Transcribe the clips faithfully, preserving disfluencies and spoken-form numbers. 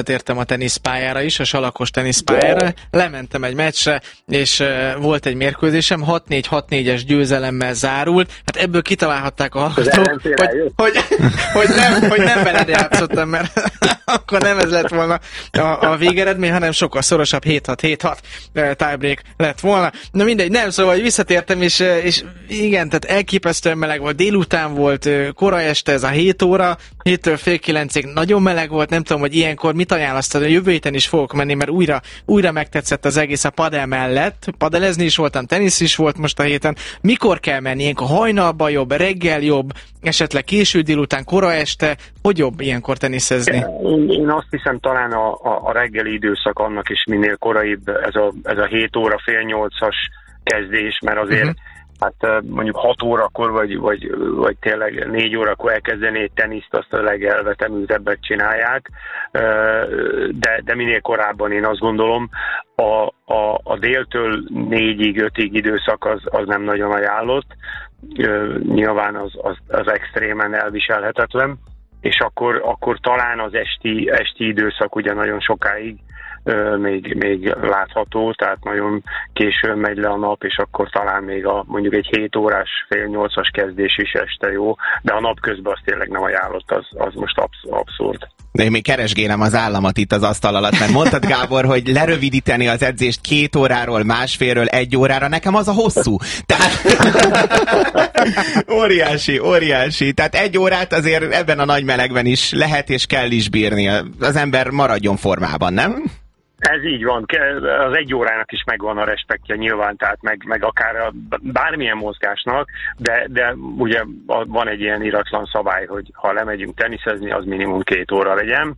Tértem a teniszpályára is, a salakos teniszpályára, lementem egy meccsre, és uh, volt egy mérkőzésem, hat négy hat négyes győzelemmel zárult, hát ebből kitalálhatták a hallgatók, hogy, hogy, hogy, nem, hogy nem veled játszottam, mert akkor nem ez lett volna a, a végeredmény, hanem sokkal szorosabb, hét hat hét hat tiebreak lett volna. Na mindegy, nem, szóval hogy visszatértem, és, és igen, tehát elképesztően meleg volt, délután volt, kora este ez a hét óra, héttől fél kilencig nagyon meleg volt, nem tudom, hogy ilyenkor mit ajánlasz, a jövő héten is fogok menni, mert újra, újra megtetszett az egész a padel mellett, padelezni is voltam, tenisz is volt most a héten. Mikor kell menni? Ilyenkor hajnalban jobb, reggel jobb, esetleg késő délután, kora este, hogy jobb ilyenkor teniszezni? Én, én azt hiszem, talán a, a, a reggeli időszak annak is minél koraibb, ez a, ez a hét óra, fél nyolcas kezdés, mert azért uh-huh. hát mondjuk hat órakor, vagy, vagy, vagy tényleg négy órakor elkezdeni egy teniszt, azt a legelvetemültebbek csinálják, de, de minél korábban én azt gondolom, a, a, a déltől négyig, ötig időszak az, az nem nagyon ajánlott, nyilván az, az, az extrémen elviselhetetlen, és akkor, akkor talán az esti, esti időszak ugye nagyon sokáig Még, még látható, tehát nagyon későn megy le a nap, és akkor talán még a, mondjuk egy hét órás, fél nyolcas kezdés is este jó, de a nap közben az tényleg nem ajánlott, az, az most absz- abszurd. De én még keresgélem az államat itt az asztal alatt, mert mondtad, Gábor, hogy lerövidíteni az edzést két óráról, másfélről, egy órára, nekem az a hosszú. Tehát óriási, óriási. Tehát egy órát azért ebben a nagy melegben is lehet és kell is bírni. Az ember maradjon formában, nem? Ez így van, az egy órának is megvan a respektje nyilván, tehát meg, meg akár a bármilyen mozgásnak, de, de ugye van egy ilyen iratlan szabály, hogy ha lemegyünk teniszezni, az minimum két óra legyen.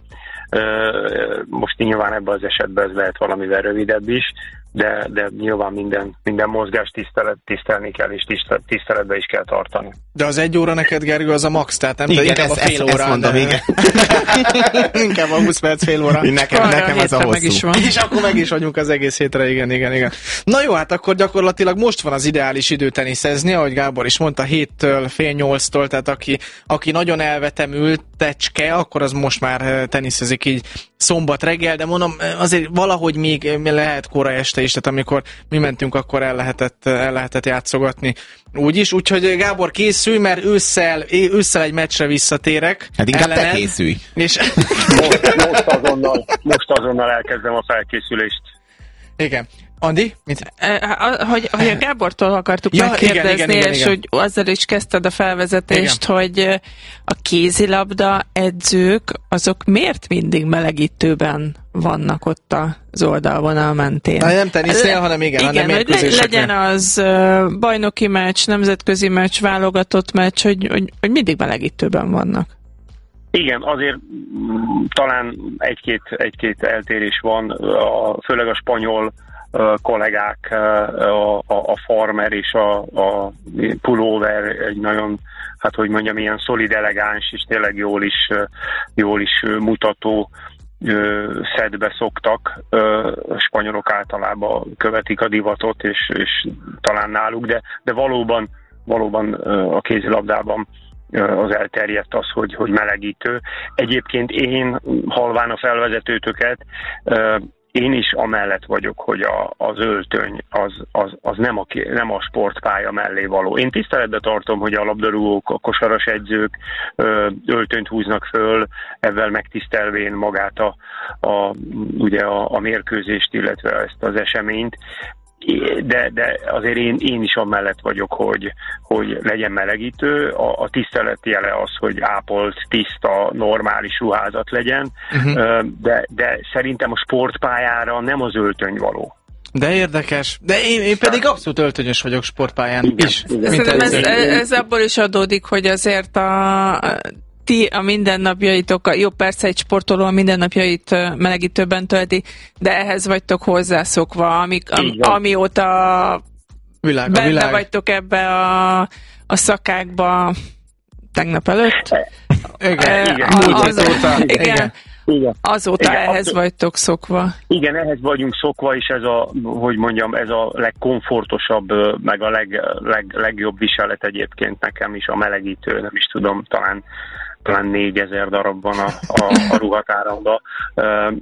Most nyilván ebben az esetben ez lehet valamivel rövidebb is, de, de nyilván minden, minden mozgást tisztelet, tisztelni kell, és tiszteletbe is kell tartani. De az egy óra neked, Gergő, az a max, tehát nem igen, inkább ezt, a fél ezt, óra. Ezt mondom, igen. Inkább a húsz perc, fél óra. Nekem, nekem az a hosszú. És akkor meg is vagyunk az egész hétre, igen, igen, igen. Na jó, hát akkor gyakorlatilag most van az ideális idő teniszezni, ahogy Gábor is mondta, héttől, fél nyolctól, tehát aki, aki nagyon elvetemült tecske, akkor az most már teniszezik így szombat reggel, de mondom, azért valahogy még lehet kora este is, tehát amikor mi mentünk, akkor el lehetett, el lehetett játszogatni úgyis. Úgyhogy Gábor, készülj, mert ősszel, ősszel egy meccsre visszatérek. Hát inkább ellened, te készülj. És... most, most, azonnal, most azonnal elkezdem a felkészülést. Igen. Andi? Mit? E, hogy, hogy a Gábortól akartuk ja, megkérdezni, igen, igen, igen, és igen. hogy azzal is kezdted a felvezetést, igen. hogy a kézilabda edzők, azok miért mindig melegítőben vannak ott az oldalvonal mentén? Na, nem tenisznél, hanem igen, igen hanem hogy le, legyen az uh, bajnoki meccs, nemzetközi meccs, válogatott meccs, hogy, hogy, hogy mindig melegítőben vannak. Igen, azért m, talán egy-két, egy-két eltérés van, a, főleg a spanyol a kollégák, a, a, a farmer és a, a pulóver egy nagyon, hát hogy mondjam, ilyen szolid, elegáns és tényleg jól is, jól is mutató szedbe szoktak. A spanyolok általában követik a divatot, és, és talán náluk, de, de valóban, valóban a kézilabdában az elterjedt az, hogy, hogy melegítő. Egyébként én, halván a felvezetőtöket, én is amellett vagyok, hogy a, az öltöny az, az, az nem, a, nem a sportpálya mellé való. Én tiszteletbe tartom, hogy a labdarúgók, a kosaras edzők ö, öltönyt húznak föl, ezzel megtisztelvén magát a, a, ugye a, a mérkőzést, illetve ezt az eseményt. De, de azért én, én is amellett vagyok, hogy, hogy legyen melegítő. A, a tisztelet jele az, hogy ápolt, tiszta, normális ruházat legyen, uh-huh. de, de szerintem a sportpályára nem az öltöny való. De érdekes. De én, én pedig abszolút öltönyös vagyok sportpályán igen, is. Igen. Ez, ez abból is adódik, hogy azért a... ti a mindennapjaitok, jó persze egy sportoló a mindennapjait melegítőben tölti, de ehhez vagytok hozzászokva, amik, am, amióta világ, benne világ. vagytok ebbe a, a szakákba tegnap előtt. Igen, e, igen, az, az, azóta. Igen, igen. Igen. Azóta igen, ehhez abszol- vagytok szokva. Igen, ehhez vagyunk szokva, és ez a, hogy mondjam, ez a legkomfortosabb, meg a leg, leg, legjobb viselet egyébként nekem is, a melegítő, nem is tudom, talán talán négyezer darab van a, a, a ruhatáramba.